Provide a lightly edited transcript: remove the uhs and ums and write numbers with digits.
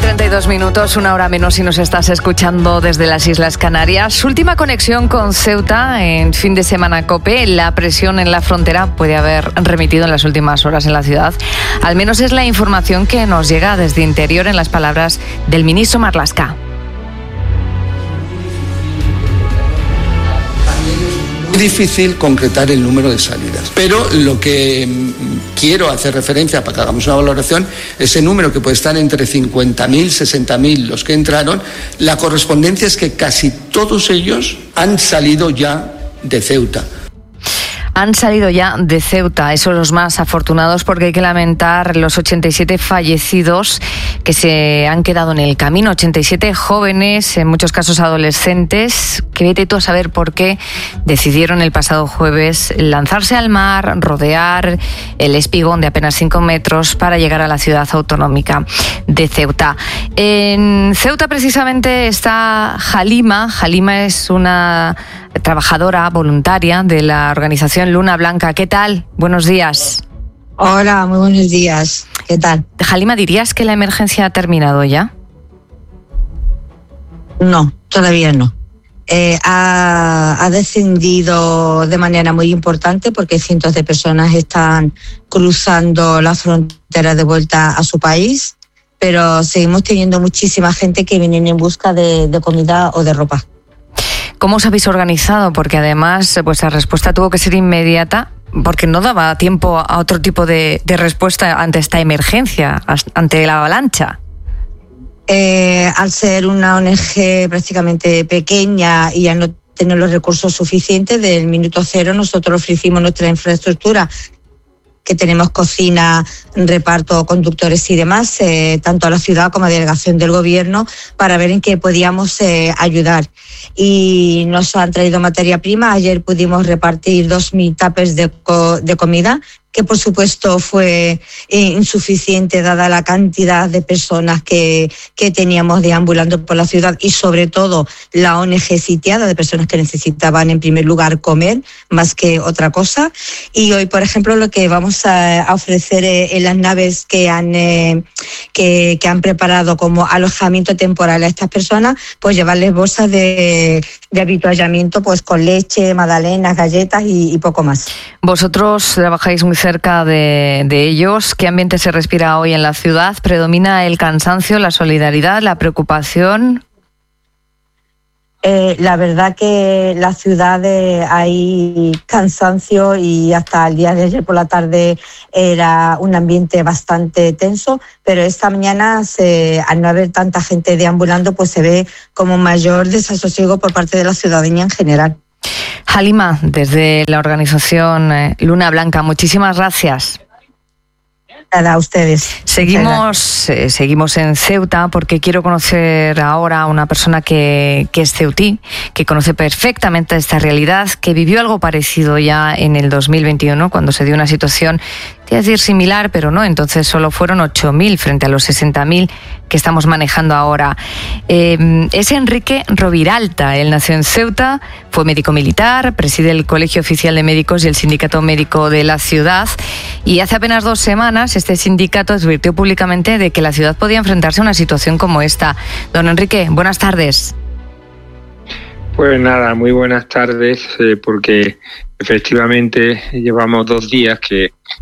8:32, 1 hora menos si nos estás escuchando desde las Islas Canarias. Última conexión con Ceuta en fin de semana COPE. La presión en la frontera puede haber remitido en las últimas horas en la ciudad. Al menos es la información que nos llega desde interior en las palabras del ministro Marlaska. Difícil concretar el número de salidas, pero lo que quiero hacer referencia para que hagamos una valoración, ese número que puede estar entre 50.000, 60.000 los que entraron, la correspondencia es que casi todos ellos han salido ya de Ceuta. Han salido ya de Ceuta, esos los más afortunados, porque hay que lamentar los 87 fallecidos que se han quedado en el camino, 87 jóvenes, en muchos casos adolescentes, que vete tú a saber por qué decidieron el pasado jueves lanzarse al mar, rodear el espigón de apenas 5 metros para llegar a la ciudad autonómica de Ceuta. En Ceuta precisamente está Halima. Halima es una trabajadora voluntaria de la organización Luna Blanca. ¿Qué tal? Buenos días. Hola, muy buenos días. ¿Qué tal? Halima, ¿dirías que la emergencia ha terminado ya? No, todavía no. Ha descendido de manera muy importante porque cientos de personas están cruzando la frontera de vuelta a su país, pero seguimos teniendo muchísima gente que viene en busca de comida o de ropa. ¿Cómo os habéis organizado? Porque además vuestra respuesta tuvo que ser inmediata, porque no daba tiempo a otro tipo de respuesta ante esta emergencia, ante la avalancha. Al ser una ONG prácticamente pequeña y al no tener los recursos suficientes, del minuto cero nosotros ofrecimos nuestra infraestructura, que tenemos cocina, reparto, conductores y demás, tanto a la ciudad como a la delegación del gobierno, para ver en qué podíamos ayudar. Y nos han traído materia prima. Ayer pudimos repartir 2.000 tuppers de comida, que por supuesto fue insuficiente dada la cantidad de personas que teníamos deambulando por la ciudad y sobre todo la ONG sitiada de personas que necesitaban en primer lugar comer más que otra cosa. Y hoy, por ejemplo, lo que vamos a ofrecer en las naves que han preparado como alojamiento temporal a estas personas, pues llevarles bolsas de habituallamiento pues con leche, magdalenas, galletas y poco más. Vosotros trabajáis muy cerca de ellos. ¿Qué ambiente se respira hoy en la ciudad? ¿Predomina el cansancio, la solidaridad, la preocupación? La verdad que la ciudad hay cansancio y hasta el día de ayer por la tarde era un ambiente bastante tenso, pero esta mañana al no haber tanta gente deambulando pues se ve como mayor desasosiego por parte de la ciudadanía en general. Halima, desde la organización Luna Blanca, muchísimas gracias. A ustedes. Seguimos en Ceuta porque quiero conocer ahora a una persona que es ceutí, que conoce perfectamente esta realidad, que vivió algo parecido ya en el 2021 cuando se dio una situación, te iba a decir similar, pero no, entonces solo fueron 8.000 frente a los 60.000 que estamos manejando ahora. Es Enrique Roviralta, él nació en Ceuta, fue médico militar, preside el Colegio Oficial de Médicos y el Sindicato Médico de la ciudad, y hace apenas 2 semanas este sindicato advirtió públicamente de que la ciudad podía enfrentarse a una situación como esta. Don Enrique, buenas tardes. Pues nada, muy buenas tardes, porque efectivamente llevamos 2 días que